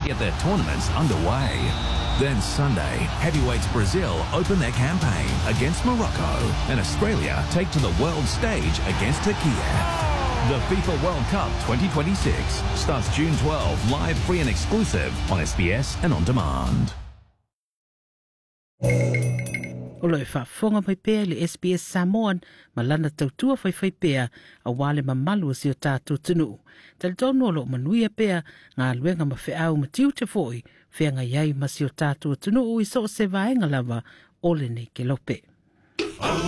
get their tournaments underway. Then Sunday, heavyweights Brazil open their campaign against Morocco and Australia take to the world stage against Turkey. The FIFA World Cup 2026 starts June 12, live, free and exclusive on SBS and on demand. Olo e whaafonga mai pēr le SBS Samoan ma lana tautua whai pēr a wale mamalu si o tātou tunu. Tali tono lo manuia pēr ngā luenga ma whiau ma tiu te foi whianga iai ma si o tātou tunu i so se vaenga lava ole nei ke lope.